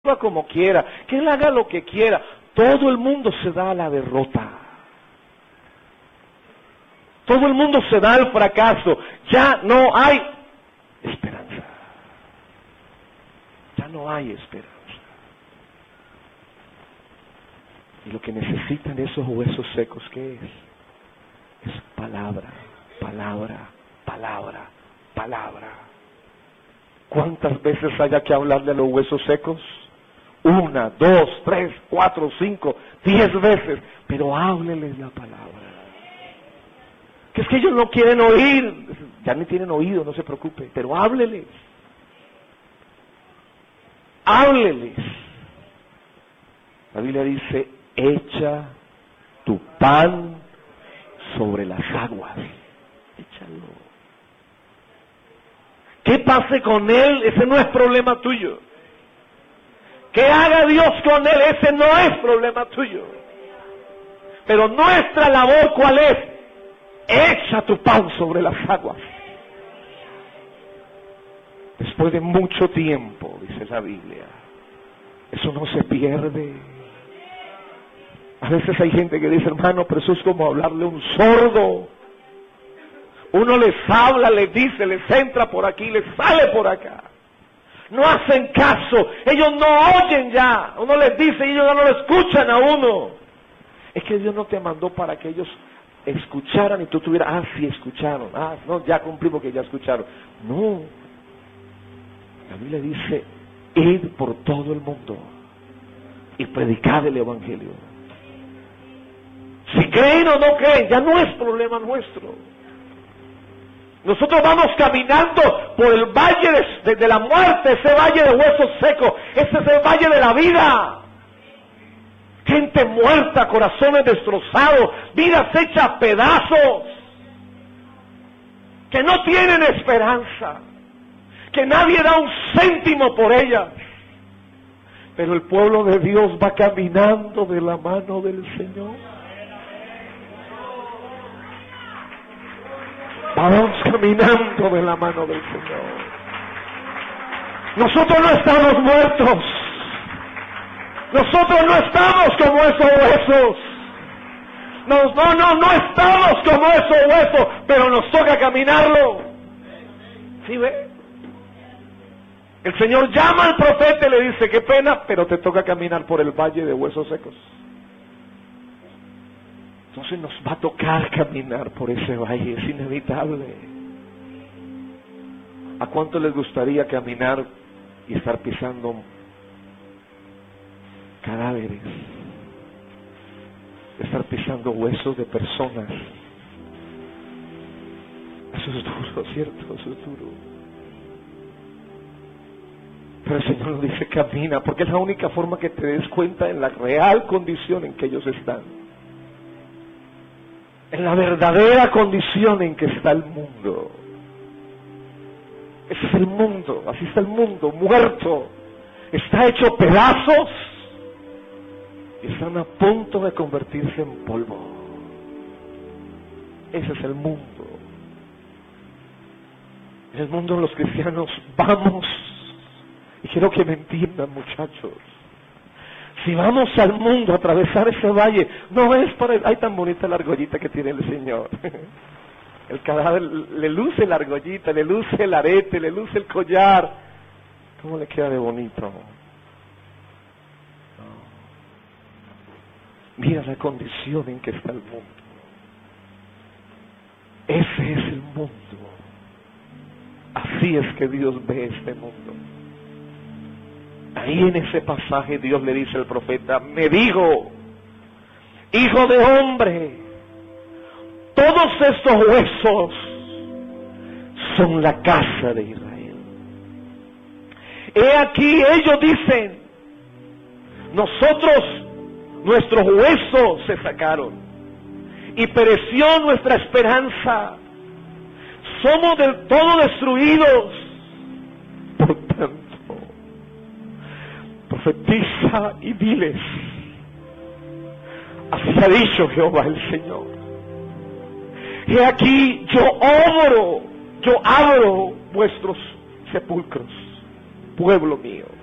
como quiera, que él haga lo que quiera. Todo el mundo se da a la derrota. Todo el mundo se da al fracaso. Ya no hay esperanza. Ya no hay esperanza. Y lo que necesitan esos huesos secos, ¿qué es? Es palabra, palabra, palabra, palabra. ¿Cuántas veces haya que hablarle a los huesos secos? 1, 2, 3, 4, 5, 10 veces. Pero hábleles la palabra. Que es que ellos no quieren oír. Ya ni tienen oído, no se preocupe. Pero hábleles. Hábleles. La Biblia dice, echa tu pan sobre las aguas. Échalo. ¿Qué pase con él? Ese no es problema tuyo. ¿Qué haga Dios con él? Ese no es problema tuyo. Pero nuestra labor, ¿cuál es? Echa tu pan sobre las aguas. Después de mucho tiempo, dice la Biblia, eso no se pierde. A veces hay gente que dice, hermano, pero eso es como hablarle a un sordo. Uno les habla, les dice, les entra por aquí, les sale por acá. No hacen caso, ellos no oyen ya. Uno les dice y ellos ya no lo escuchan a uno. Es que Dios no te mandó para que ellos escucharan y tú tuvieras, sí escucharon, no, ya cumplí porque ya escucharon. No. La Biblia dice, id por todo el mundo y predicad el Evangelio. Si creen o no creen, ya no es problema nuestro. Nosotros vamos caminando por el valle de la muerte, ese valle de huesos secos, ese es el valle de la vida. Gente muerta, corazones destrozados, vidas hechas a pedazos, que no tienen esperanza, que nadie da un céntimo por ellas. Pero el pueblo de Dios va caminando de la mano del Señor. Vamos caminando de la mano del Señor. Nosotros no estamos muertos. Nosotros no estamos como esos huesos. No estamos como esos huesos, pero nos toca caminarlo. ¿Sí ve? El Señor llama al profeta y le dice, qué pena, pero te toca caminar por el valle de huesos secos. Entonces nos va a tocar caminar por ese valle, es inevitable. ¿A cuánto les gustaría caminar y estar pisando cadáveres? Estar pisando huesos de personas. Eso es duro, ¿cierto? Eso es duro. Pero el Señor nos dice, camina, porque es la única forma que te des cuenta en la real condición en que ellos están. En la verdadera condición en que está el mundo. Ese es el mundo, así está el mundo, muerto. Está hecho pedazos y están a punto de convertirse en polvo. Ese es el mundo. En el mundo los cristianos vamos, y quiero que me entiendan, muchachos. Si vamos al mundo a atravesar ese valle, no es para... Ay, tan bonita la argollita que tiene el Señor. El cadáver le luce la argollita, le luce el arete, le luce el collar. ¿Cómo le queda de bonito? No. Mira la condición en que está el mundo. Ese es el mundo. Así es que Dios ve este mundo. Ahí en ese pasaje Dios le dice al profeta, me dijo, hijo de hombre, todos estos huesos son la casa de Israel. He aquí ellos dicen, nuestros huesos se sacaron y pereció nuestra esperanza. Somos del todo destruidos. Por tanto, profetiza y diles, así ha dicho Jehová el Señor. He aquí yo abro vuestros sepulcros, pueblo mío.